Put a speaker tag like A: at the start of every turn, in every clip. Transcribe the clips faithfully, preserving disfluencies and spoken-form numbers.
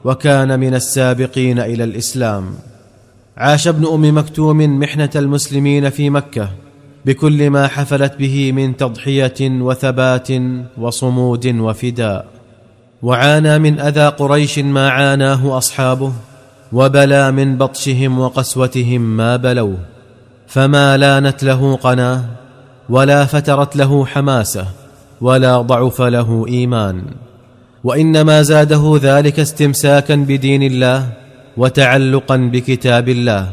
A: وكان من السابقين إلى الإسلام. عاش ابن أم مكتوم محنة المسلمين في مكة بكل ما حفلت به من تضحية وثبات وصمود وفداء، وعانى من أذى قريش ما عاناه أصحابه، وبلى من بطشهم وقسوتهم ما بلوه، فما لانت له قناه ولا فترت له حماسة ولا ضعف له إيمان، وإنما زاده ذلك استمساكا بدين الله وتعلقا بكتاب الله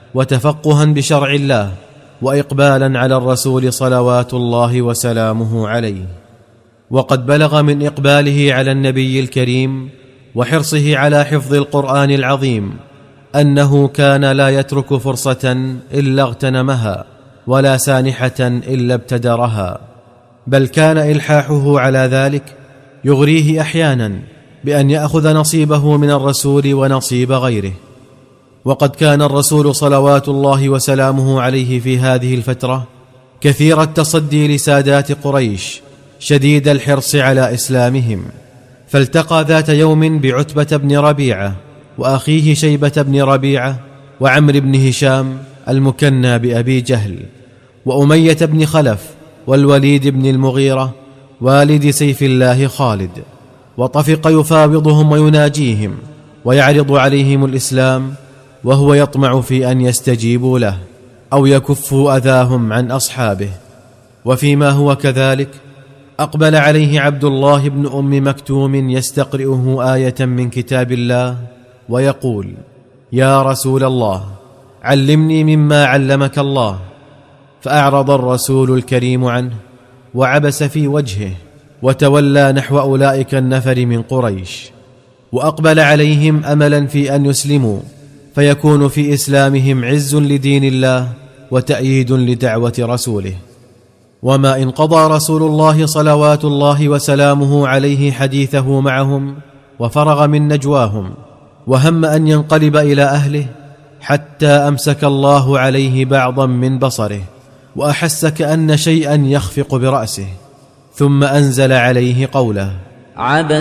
A: وتفقها بشرع الله وإقبالا على الرسول صلوات الله وسلامه عليه. وقد بلغ من إقباله على النبي الكريم وحرصه على حفظ القرآن العظيم أنه كان لا يترك فرصة إلا اغتنمها ولا سانحة إلا ابتدرها، بل كان إلحاحه على ذلك يغريه أحيانا بأن يأخذ نصيبه من الرسول ونصيب غيره. وقد كان الرسول صلوات الله وسلامه عليه في هذه الفترة كثير التصدي لسادات قريش شديد الحرص على إسلامهم، فالتقى ذات يوم بعتبة بن ربيعة وأخيه شيبة بن ربيعة وعمر بن هشام المكنى بأبي جهل وأمية بن خلف والوليد بن المغيرة والد سيف الله خالد، وطفق يفاوضهم ويناجيهم ويعرض عليهم الإسلام، وهو يطمع في أن يستجيبوا له أو يكفوا أذاهم عن أصحابه. وفيما هو كذلك أقبل عليه عبد الله بن أم مكتوم يستقرئه آية من كتاب الله ويقول: يا رسول الله، علمني مما علمك الله. فأعرض الرسول الكريم عنه وعبس في وجهه وتولى نحو أولئك النفر من قريش، وأقبل عليهم أملا في أن يسلموا فيكون في إسلامهم عز لدين الله وتأييد لدعوة رسوله. وما إن قضى رسول الله صلوات الله وسلامه عليه حديثه معهم وفرغ من نجواهم وهم أن ينقلب إلى أهله حتى أمسك الله عليه بعضا من بصره وأحس كأن شيئا يخفق برأسه، ثم أنزل عليه قوله:
B: عبس